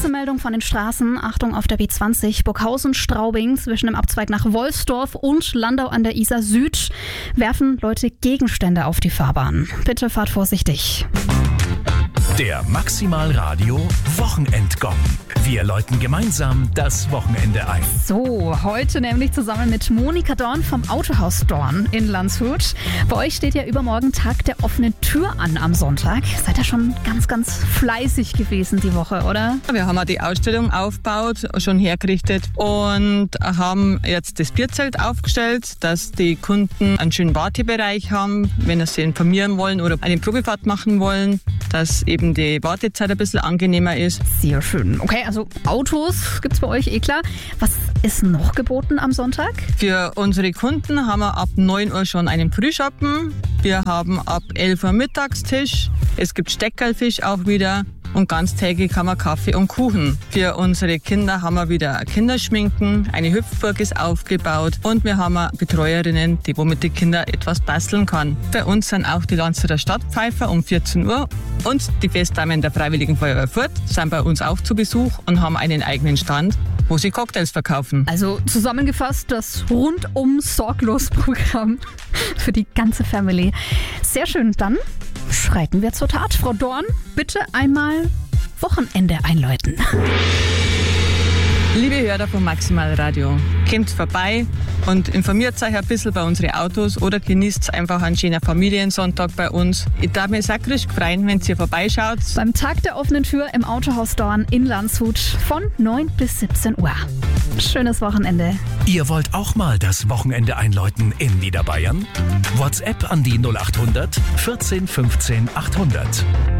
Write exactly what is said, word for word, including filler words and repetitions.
Pressemeldung von den Straßen. Achtung auf der B zwanzig, Burghausen-Straubing zwischen dem Abzweig nach Wolfsdorf und Landau an der Isar Süd werfen Leute Gegenstände auf die Fahrbahn. Bitte fahrt vorsichtig. Der Maximal Radio Wochenendgong. Wir läuten gemeinsam das Wochenende ein. So, heute nämlich zusammen mit Monika Dorn vom Autohaus Dorn in Landshut. Bei euch steht ja übermorgen Tag der offenen Tür an am Sonntag. Seid ihr schon ganz, ganz fleißig gewesen die Woche, oder? Wir haben auch die Ausstellung aufgebaut, schon hergerichtet und haben jetzt das Bierzelt aufgestellt, dass die Kunden einen schönen Wartebereich haben, wenn sie informieren wollen oder eine Probefahrt machen wollen, dass eben die Wartezeit ein bisschen angenehmer ist. Sehr schön. Okay, also Autos gibt's bei euch, eh klar. Was ist noch geboten am Sonntag? Für unsere Kunden haben wir ab neun Uhr schon einen Frühschoppen. Wir haben ab elf Uhr Mittagstisch. Es gibt Steckerlfisch auch wieder. Und ganztägig haben wir Kaffee und Kuchen. Für unsere Kinder haben wir wieder Kinderschminken, eine Hüpfburg ist aufgebaut und wir haben Betreuerinnen, die womit die Kinder etwas basteln kann. Bei uns sind auch die Landshütter Stadtpfeifer um vierzehn Uhr und die Festdamen der Freiwilligen Feuerwehr Furth sind bei uns auch zu Besuch und haben einen eigenen Stand, wo sie Cocktails verkaufen. Also zusammengefasst das rundum sorglos Programm für die ganze Family. Sehr schön, dann schreiten wir zur Tat. Frau Dorn, bitte einmal Wochenende einläuten. Liebe Hörer vom Maximal Radio, kommt vorbei und informiert euch ein bisschen bei unseren Autos oder genießt einfach einen schönen Familiensonntag bei uns. Ich darf mich sehr freuen, wenn ihr vorbeischaut. Beim Tag der offenen Tür im Autohaus Dorn in Landshut von neun bis siebzehn Uhr. Schönes Wochenende. Ihr wollt auch mal das Wochenende einläuten in Niederbayern? WhatsApp an die null acht hundert vierzehn fünfzehn achthundert.